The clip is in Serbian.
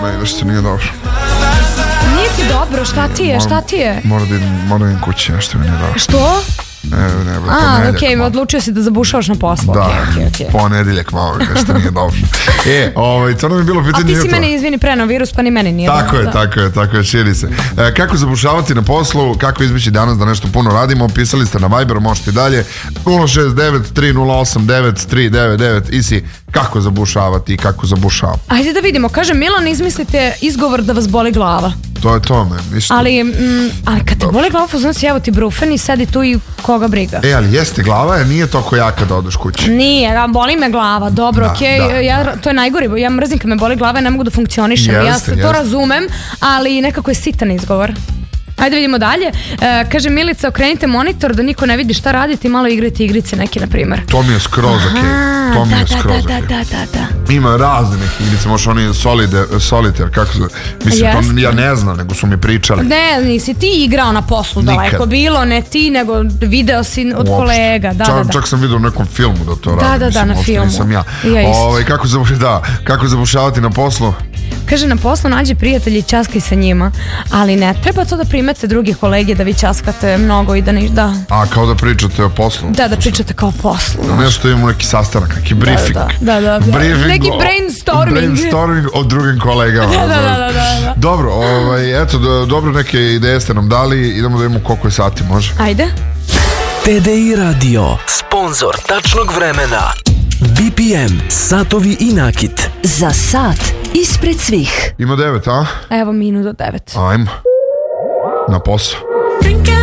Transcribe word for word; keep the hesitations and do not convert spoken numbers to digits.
meni nešto nije dobro. Nije ti dobro, šta ti je, šta ti je? Moram da idem, moram da idem kući, nešto mi nije dobro. Što? Ne, ne, A, okej, okay, odlučio si da zabušavaš na poslu. Da, okay, okay, okay. Ponedeljak malo, nešto nije dobro. E, ovaj, to nam je bilo pitanje. A ti si jutro. meni, izvini, prenao virus, pa ni meni nije tako dobro. Je, da. tako je, tako je, širi se. E, kako zabušavati na poslu, kako izbjeći danas da nešto puno radimo, pisali ste na Viber, možete i dalje. nula šest devet tri nula osam devet tri devet devet, isi kako zabušavati i kako zabušavamo. Ajde da vidimo, kaže Milan, izmislite izgovor da vas boli glava. To je to, me, ništa. Ali, mm, ali kad te boli glava, znači evo ti brufen i sedi tu i koga briga. E, ali jeste, glava je, nije toliko jaka da odeš kući. Nije, da, boli me glava, dobro, Da, okej, da, ja, da. to je najgore, ja mrzim kad me boli glava, ja ne mogu da funkcionišem, Jeste, ja se to jeste. razumem, ali nekako je sitan izgovor. Ajde vidimo dalje. E, kaže Milica, okrenite monitor da niko ne vidi šta radite i malo igrajte igrice neki, na primjer. To mi je skroz okej. Okay. To mi da, je da, skroz da, okej. da, da, da. Ima razne neke igrice, možda oni solide, solitaire, kako se... Mislim, Jeste. to ja ne znam, nego su mi pričali. Ne, nisi ti igrao na poslu, Nikad. daleko bilo, ne ti, nego video si od Uopšte. kolega. Da, čak, da, da. čak sam vidio u nekom filmu da to radi. Da, da, mislim, da, na uopšte filmu. Nisam ja. Ja isto. Ovaj, kako, zabuš, da, kako zabušavati na poslu? Kaže, na poslu nađi prijatelji i ćaskaj sa njima, ali ne treba to da primete drugi kolege da vi ćaskate mnogo i da ne... Da, A, kao da pričate o poslu? da, da pričate kao o poslu. Nešto imamo neki sastanak, neki briefing. Da, da, da, da. Briefing Neki o- brainstorming. Brainstorming o drugim kolegama. Da, da, znaš. da, da, da. Dobro, ovaj, eto, do, dobro neke ideje ste nam dali, idemo da vidimo koliko je sati, može? Ajde. T D I Radio, sponzor tačnog vremena. B P M, satovi i nakit. Za sat ispred svih. Ima devet, a? Evo minut do devet. Ajmo. Na posao.